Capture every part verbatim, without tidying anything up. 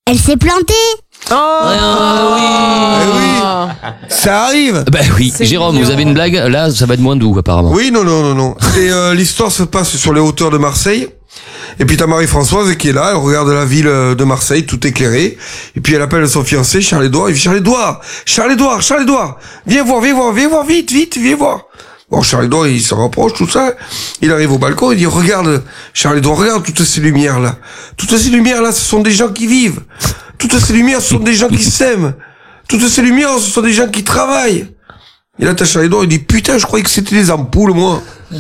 Elle s'est plantée. Oh Ah oui. Eh oui, ça arrive. Bah oui, C'est Jérôme, mignon. vous avez une blague? Là, ça va être moins doux apparemment. Oui, non, non, non, non. Et euh, l'histoire se passe sur les hauteurs de Marseille. Et puis t'as Marie-Françoise qui est là, elle regarde la ville de Marseille, tout éclairé. Et puis elle appelle son fiancé, Charles-Édouard. Il dit Charles-Édouard, Charles-Édouard, Charles-Édouard, viens voir, viens voir, viens voir, vite, vite, viens voir. Bon, Charles-Édouard, il se rapproche, tout ça. Il arrive au balcon, il dit, regarde, Charles-Édouard, regarde toutes ces lumières-là. Toutes ces lumières-là, ce sont des gens qui vivent. Toutes ces lumières, ce sont des gens qui s'aiment. Toutes ces lumières, ce sont des gens qui travaillent. Et là, t'as Charles-Édouard, il dit, putain, je croyais que c'était des ampoules, moi.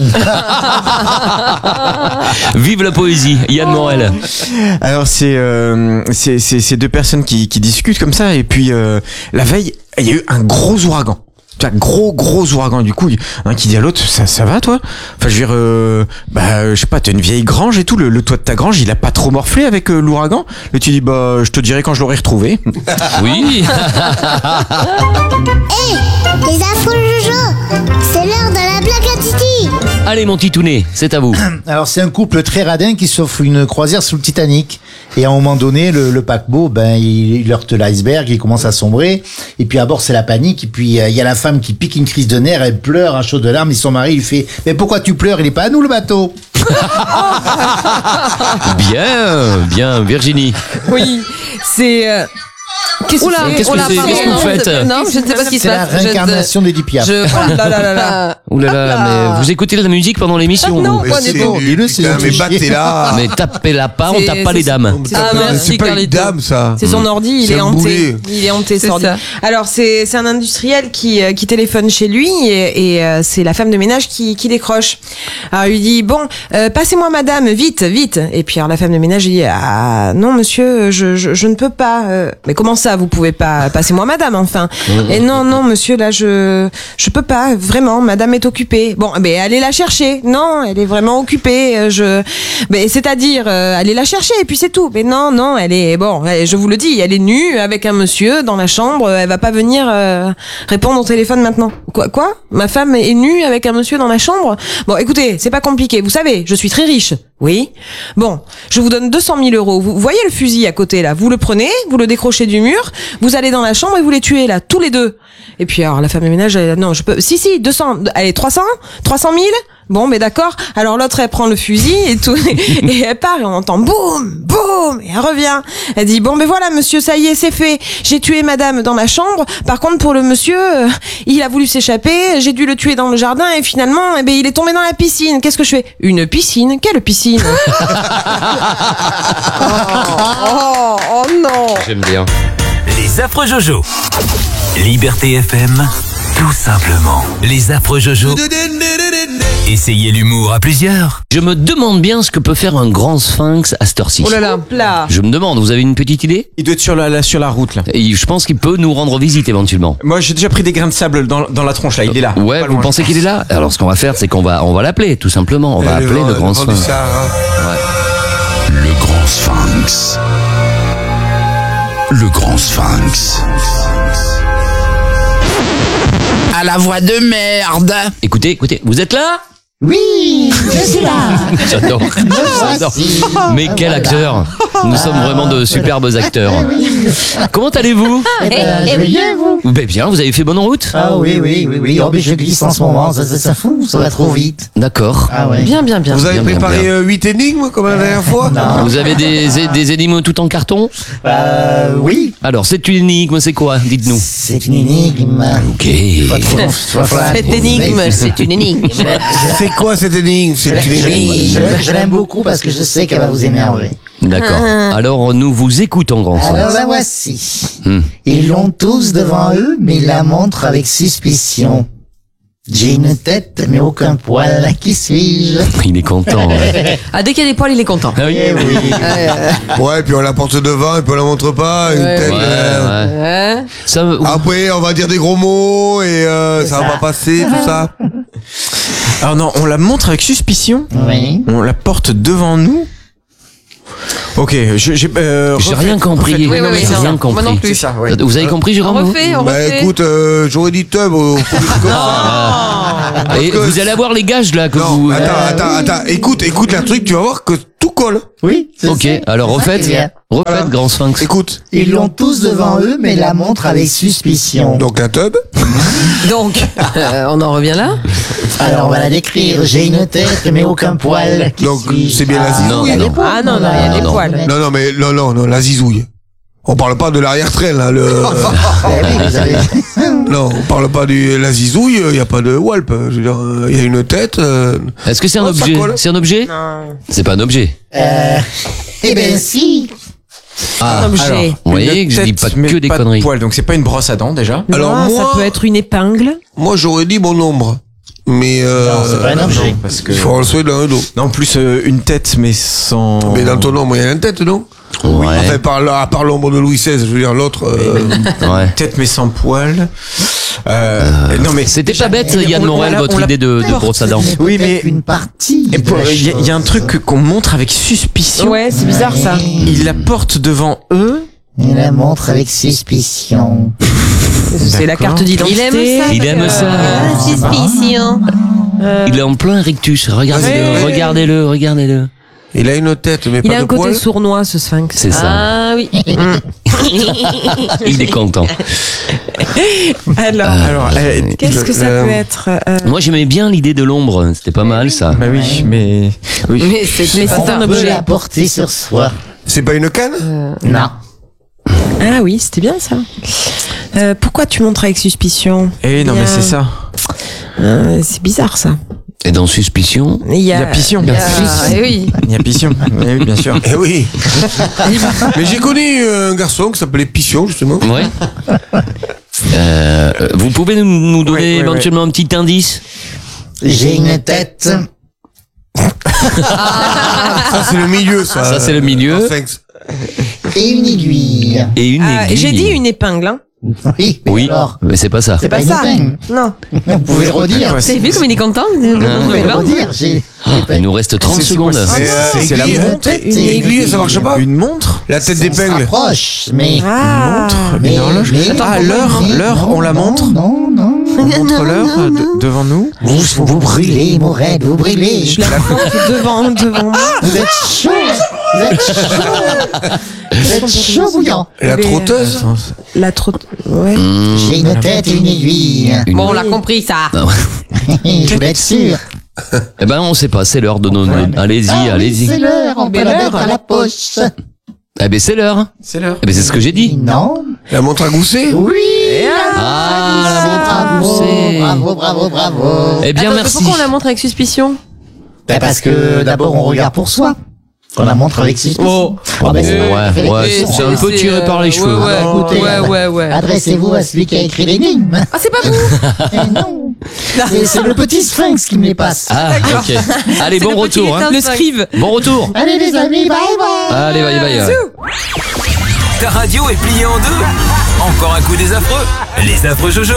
Vive la poésie, Yann Morel. Alors c'est euh, c'est c'est c'est deux personnes qui qui discutent comme ça et puis euh, la veille il y a eu un gros ouragan. Tu vois, gros gros ouragan. Du coup, il y en a un qui dit à l'autre, ça ça va toi? Enfin je veux dire, euh, bah je sais pas, t'as une vieille grange et tout, le, le toit de ta grange il a pas trop morflé avec euh, l'ouragan? Et tu dis bah je te dirai quand je l'aurai retrouvé. Oui. Hé, les affreux Jojo, c'est l'heure de la blague à Titi. Allez mon titounet, c'est à vous. Alors c'est un couple très radin qui s'offre une croisière sous le Titanic. Et à un moment donné, le, le paquebot, ben il, il heurte l'iceberg, il commence à sombrer. Et puis à bord c'est la panique. Et puis euh, il y a la femme qui pique une crise de nerfs, elle pleure à chaudes de larmes. Et son mari il fait « Mais pourquoi tu pleures? Il est pas à nous le bateau !» Bien, bien, Virginie. Oui, c'est... euh, Qu'est-ce Oula, que qu'est-ce que Oula, c'est pardon, Qu'est-ce que vous non, faites je- Non, je ne sais pas ce qui se C'est la passe. Je- réincarnation d'Edith Piaf. Je... Oh là là là là. Ouh là là, mais vous écoutez de la musique pendant l'émission? Non. vous Mais Point c'est des bons. nul, Dis-le, c'est putain, nul. mais battez-la. Mais tapez-la pas, on C'est- tape pas c'est- les dames. Ah, merci, c'est pas une Carlito. dame, ça. C'est son ordi, il C'est est un hanté. boulet. Il est hanté, C'est ce ordi. ça. Alors c'est c'est un industriel qui euh, qui téléphone chez lui et, et euh, c'est la femme de ménage qui qui décroche. Alors il lui dit bon, euh, passez-moi madame, vite, vite. Et puis alors la femme de ménage dit ah non monsieur, je je, je ne peux pas. Euh, mais comment ça, vous pouvez pas? Passez-moi madame enfin. Et non non monsieur là je je peux pas vraiment, madame est occupée. Bon mais allez la chercher. Non, elle est vraiment occupée. euh, Je mais c'est-à-dire euh, allez la chercher et puis c'est tout. Mais non non, elle est bon, elle- je vous le dis, elle est nue avec un monsieur dans la chambre, elle va pas venir euh, répondre au téléphone maintenant. Quoi quoi? Ma femme est nue avec un monsieur dans la chambre? Bon écoutez, c'est pas compliqué, vous savez, je suis très riche. Oui. Bon, je vous donne deux cent mille euros. Vous voyez le fusil à côté là? Vous le prenez, vous le décrochez du mur, vous allez dans la chambre et vous les tuez là, tous les deux. Et puis alors la femme de ménage, elle, non, je peux. Si si, deux cents. Allez, trois cents, trois cent mille. Bon, mais d'accord. Alors l'autre, elle prend le fusil et tout, et elle part et on entend boum, boum, et elle revient. Elle dit bon, mais voilà, monsieur, ça y est, c'est fait. J'ai tué madame dans la chambre. Par contre, pour le monsieur, euh, il a voulu s'échapper. J'ai dû le tuer dans le jardin et finalement, eh ben, il est tombé dans la piscine. Qu'est-ce que je fais? Une piscine? Quelle piscine? oh, oh non. J'aime bien. Les affreux Jojo. Liberté F M, tout simplement. Les affreux Jojo. Essayez l'humour à plusieurs. Je me demande bien ce que peut faire un grand sphinx à cette heure-ci. Oh là là. Là. Je me demande, vous avez une petite idée? Il doit être sur la, la sur la route là. Et je pense qu'il peut nous rendre visite éventuellement. Moi j'ai déjà pris des grains de sable dans dans la tronche là, il est là. Ouais, Pas vous loin, pensez je qu'il est là? Alors ce qu'on va faire, c'est qu'on va on va l'appeler tout simplement. On va Elle est appeler vent- le grand vent du sphinx. Sahara. Le grand sphinx. Le grand sphinx. À la voix de merde. Écoutez, écoutez, vous êtes là? Oui, je suis là. J'adore. J'adore. Mais quel acteur! Nous sommes vraiment de superbes acteurs. Comment allez-vous? Eh ben, je vais bien, vous. Ben bien, vous avez fait bonne route? Ah oui, oui, oui, oui. Oh, mais je glisse en ce moment, ça, ça, ça fout, ça va trop vite. D'accord. Ah ouais. Bien, bien, bien. Vous avez Bien, bien, préparé bien. euh, huit énigmes comme la dernière fois? Non. Vous avez des, des énigmes tout en carton? Euh, oui. Alors, c'est une énigme, c'est quoi? Dites-nous. C'est une énigme. Ok. Faut- faut- faut- faut la Cette trouver. énigme, c'est une énigme. C'est quoi cette énigme? C'est une Je, énigme. je- je l'aime beaucoup parce que je sais qu'elle va vous énerver. D'accord. Alors, nous vous écoutons, grand Alors sphinx. la voici. Hmm. Ils l'ont tous devant eux, mais ils la montrent avec suspicion. J'ai une tête, mais aucun poil. Qui suis-je? Il est content. ouais. Ah, dès qu'il y a des poils, il est content. Ah oui. Eh oui. Ouais, puis on la porte devant et puis on la montre pas. Une Ouais. tête, Ouais, euh, ouais. Hein? Ça, vous- Après, on va dire des gros mots et euh, ça va pas passer, tout ça. Alors non, on la montre avec suspicion. Oui. On la porte devant nous. Ok, je- j'ai euh, J'ai refait- rien compris. refait- Oui, oui, oui, J'ai c'est rien ça. compris. Moi non plus. C'est ça, ouais. Vous avez compris, On Jérôme? vous refait, on Bah refait. écoute, euh, j'aurais dit tub au premier comme ça. Ah. Et que- vous allez avoir les gages là que Non, vous. attends, attends, attends. Écoute, écoute la truc, tu vas voir que tout colle. Oui, c'est Ok, ça. alors C'est ça qui est refaites, bien. refaites Voilà. grand sphinx. Écoute, Ils l'ont tous devant eux, mais la montrent avec suspicion. donc la tub. Donc, euh, on en revient là. Alors on va la décrire. J'ai une tête, mais aucun poil. Qui Donc, suis c'est bien la Ah, zizouille. il y a Non, des non. poils. Ah non, non, il y a des non, poils. Non, non, mais non, non, non, la zizouille. On parle pas de l'arrière-train, là. Le... Eh oui, vous avez- non, on parle pas de la zizouille. Il y a pas de walp. Je veux dire, il y a une tête. euh, Est-ce que c'est un Oh, ça objet colle. C'est un objet Non. C'est pas un objet. Euh, eh ben si. Ah, Un objet. Alors, vous voyez une que je dis tête, pas mais que des pas conneries. De poils, donc c'est pas une brosse à dents déjà. Alors, Non, moi- ça peut être une épingle. Moi, j'aurais dit mon ombre. Mais euh, Non, c'est pas un objet. Non, parce que il faut en le souhaiter dans le dos. non, en plus euh, une tête mais sans. Mais dans ton ombre, il y a une tête, non? Ouais. Enfin, par, là, à part l'ombre de Louis seize, je veux dire, l'autre. euh, Ouais. Tête mais sans poils. Euh, non mais C'était pas bête, Yann on- Morel, on l'a- votre on l'a idée de, de brosse à dents. Oui, mais Une partie. et de pour- la il y, a- il y a un chose. truc qu'on montre avec suspicion. Ouais, c'est bizarre ça. Il la porte devant eux. Il la montre avec suspicion. C'est la D'accord. carte d'identité. Il aime ça. Il aime ça. Ah, suspicion. Il est en plein rictus. Regardez-le, Ouais. regardez-le, regardez-le. il a une tête, mais Il pas a de un côté poils. sournois, ce sphinx. C'est ça. Ah oui. Il est content. Alors, Alors, euh, qu'est-ce que ça euh, peut être euh, Moi, j'aimais bien l'idée de l'ombre. C'était pas mal, ça. bah oui, mais oui. Mais c'est Mais pas c'est ça. un On peut objet. la porter sur soi. C'est pas une canne? Non. Ah oui, c'était bien ça. Euh, pourquoi tu montres avec suspicion Eh non, Il y mais a- c'est ça. Euh, C'est bizarre ça. Et dans Suspicion, Il y Il y a, a Pission. il y a- Ah, eh oui. Il y a Pission. Eh oui, bien sûr. Eh oui. Mais j'ai connu un garçon qui s'appelait Pission, justement. ouais. Euh, vous pouvez nous, nous donner Ouais, ouais, éventuellement un petit indice? J'ai une tête. Ça, c'est le milieu, ça. Ça, c'est le milieu. Un sphinx. Et une aiguille. Et une Ah, aiguille. j'ai dit une épingle. Hein. Oui, mais Oui, alors, mais c'est pas ça. c'est Pas pas une ça. épingle. Non. Vous pouvez le redire. Ouais, Vous avez vu comme il est content? Vous pouvez le redire. J'ai. Il nous reste trente C'est quoi, secondes. c'est- Mais, euh, c'est la aiguille, montre. Une aiguille, ça marche pas? Une montre. La tête On se d'épingle. rapproche, mais. Ah. Une horloge. mais- Ah, l'heure, mais- l'heure, non, on la non, montre. Non, non. On montre l'heure euh, de- devant nous. Vous, vous brûlez, Morel, vous brûlez. Je la montre devant, devant moi. Vous êtes chaud. Vous êtes chaud. Vous êtes chaud bouillant. Et la Mais, trotteuse? Attends, La trotte. Ouais. J'ai une tête et une aiguille. Une- Bon, on l'a compris, ça. Ah ouais. Je voulais être sûr. Eh ben, on sait pas, c'est l'heure de nos. nos- Allez-y, Ah oui, allez-y. c'est l'heure, on peut Mais la l'heure, mettre à la poche. Eh ben, c'est l'heure. c'est l'heure. Eh ben, c'est ce que j'ai dit. Non. La montre à gousset? Oui. Ah, la montre à Bravo, gousset. bravo, bravo, bravo. Eh bien, Attends, merci. pourquoi on la montre avec suspicion? Ben, parce que d'abord on regarde pour soi. On la montre avec suspicion. Ah ben, c'est Ouais, fait ouais, les c'est un peu c'est, tiré euh, par les cheveux. Ouais, Ah, écoutez, ouais, ouais, ouais. Adressez-vous à celui qui a écrit l'énigme. Ah, c'est pas vous. Eh non. C'est- C'est le petit sphinx qui me les passe. Ah, ok. Allez, C'est bon le petit retour. Hein. éteint. Le scrive. Bon retour. Allez les amis, bye bye. Allez, bye bye. Ta radio est pliée en deux. Encore un coup des affreux. Les affreux Jojo.